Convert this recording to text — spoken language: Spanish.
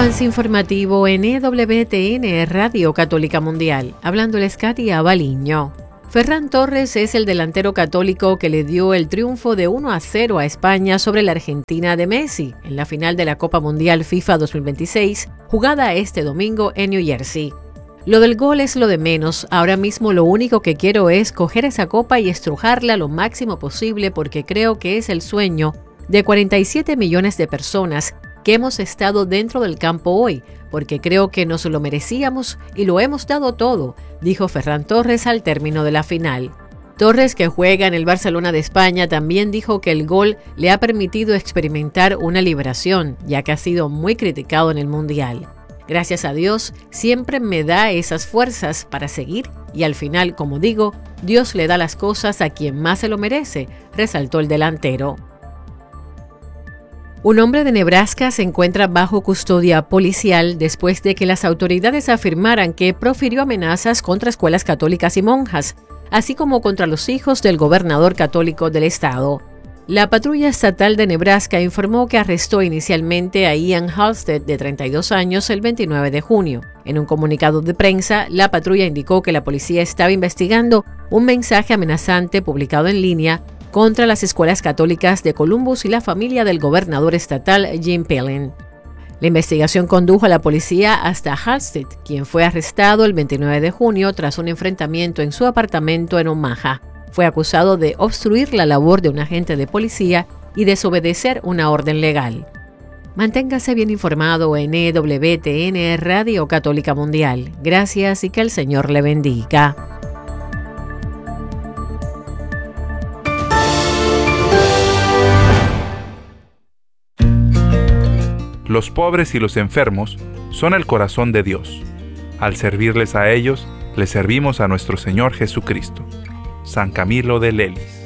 avance informativo en EWTN Radio Católica Mundial. Hablándoles Katia Baliño. Ferran Torres es el delantero católico que le dio el triunfo de 1-0 a España sobre la Argentina de Messi en la final de la Copa Mundial FIFA 2026, jugada este domingo en New Jersey. Lo del gol es lo de menos. Ahora mismo lo único que quiero es coger esa copa y estrujarla lo máximo posible porque creo que es el sueño de 47 millones de personas que hemos estado dentro del campo hoy, porque creo que nos lo merecíamos y lo hemos dado todo, dijo Ferran Torres al término de la final. Torres, que juega en el Barcelona de España, también dijo que el gol le ha permitido experimentar una liberación, ya que ha sido muy criticado en el Mundial. Gracias a Dios, siempre me da esas fuerzas para seguir y al final, como digo, Dios le da las cosas a quien más se lo merece, resaltó el delantero. Un hombre de Nebraska se encuentra bajo custodia policial después de que las autoridades afirmaran que profirió amenazas contra escuelas católicas y monjas, así como contra los hijos del gobernador católico del estado. La patrulla estatal de Nebraska informó que arrestó inicialmente a Ian Halstead, de 32 años, el 29 de junio. En un comunicado de prensa, la patrulla indicó que la policía estaba investigando un mensaje amenazante publicado en línea contra las escuelas católicas de Columbus y la familia del gobernador estatal Jim Pillen. La investigación condujo a la policía hasta Halstead, quien fue arrestado el 29 de junio tras un enfrentamiento en su apartamento en Omaha. Fue acusado de obstruir la labor de un agente de policía y desobedecer una orden legal. Manténgase bien informado en EWTN Radio Católica Mundial. Gracias y que el Señor le bendiga. Los pobres y los enfermos son el corazón de Dios. Al servirles a ellos, le servimos a nuestro Señor Jesucristo. San Camilo de Lelis.